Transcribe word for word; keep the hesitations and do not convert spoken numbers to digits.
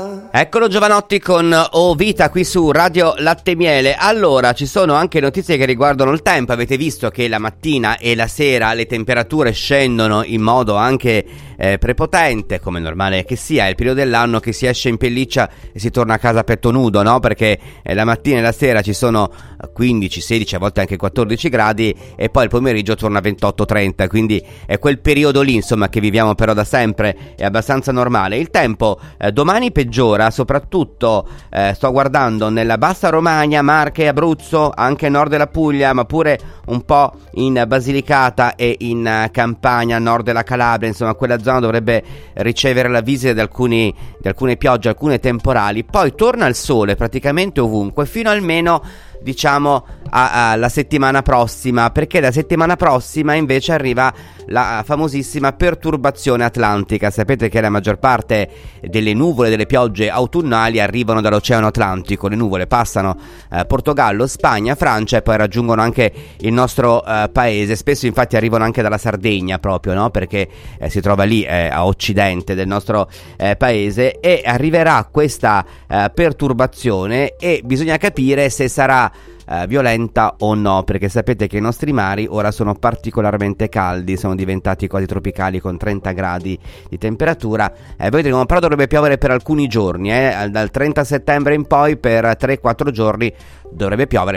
Eccolo Giovanotti con O Vita qui su Radio Latte Miele. Allora, ci sono anche notizie che riguardano il tempo. Avete visto che la mattina e la sera le temperature scendono in modo anche eh, prepotente, come è normale che sia. È il periodo dell'anno che si esce in pelliccia e si torna a casa a petto nudo, no? Perché eh, la mattina e la sera ci sono quindici, sedici, a volte anche quattordici gradi e poi il pomeriggio torna a ventotto trenta. Quindi è quel periodo lì, insomma, che viviamo però da sempre, è abbastanza normale. Il tempo eh, domani peggiora, soprattutto eh, sto guardando nella bassa Romagna, Marche, Abruzzo, anche nord della Puglia, ma pure un po' in Basilicata e in uh, Campania, nord della Calabria. Insomma, quella zona dovrebbe ricevere la visita di, alcuni, di alcune piogge, alcune temporali. Poi torna il sole praticamente ovunque, fino almeno diciamo alla settimana prossima, perché la settimana prossima invece arriva la famosissima perturbazione atlantica. Sapete che la maggior parte delle nuvole, delle piogge autunnali arrivano dall'Oceano Atlantico. Le nuvole passano eh, Portogallo, Spagna, Francia e poi raggiungono anche il nostro eh, paese. Spesso infatti arrivano anche dalla Sardegna proprio, no? Perché eh, si trova lì eh, a occidente del nostro eh, paese, e arriverà questa eh, perturbazione e bisogna capire se sarà Uh, violenta o no, perché sapete che i nostri mari ora sono particolarmente caldi, sono diventati quasi tropicali con trenta gradi di temperatura. Eh, vedremo, però dovrebbe piovere per alcuni giorni, eh, dal trenta settembre in poi per tre quattro giorni dovrebbe piovere.